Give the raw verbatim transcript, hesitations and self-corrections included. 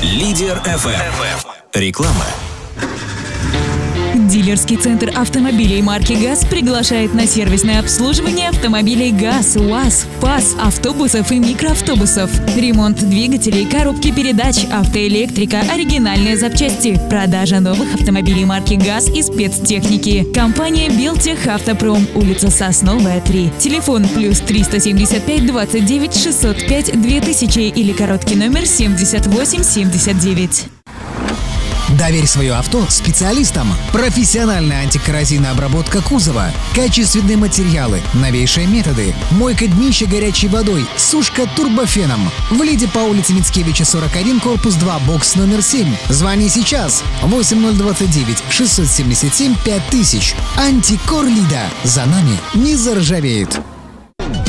Лидер эф эм. Реклама. Дилерский центр автомобилей марки ГАЗ приглашает на сервисное обслуживание автомобилей ГАЗ, УАЗ, ФАЗ, автобусов и микроавтобусов. Ремонт двигателей, коробки передач, автоэлектрика, оригинальные запчасти, продажа новых автомобилей марки ГАЗ и спецтехники. Компания Белтех Автопром, улица Сосновая, три. Телефон плюс триста семьдесят пять двадцать девять шестьсот пять две тысячи или короткий номер семьдесят восемь семьдесят девять. Доверь свое авто специалистам. Профессиональная антикоррозийная обработка кузова, качественные материалы, новейшие методы, мойка днища горячей водой, сушка турбофеном. В Лиде по улице Мицкевича, сорок один, корпус два, бокс номер семь. Звони сейчас. восемь ноль двадцать девять шестьсот семьдесят семь пять тысяч. Антикор Лида. За нами не заржавеет.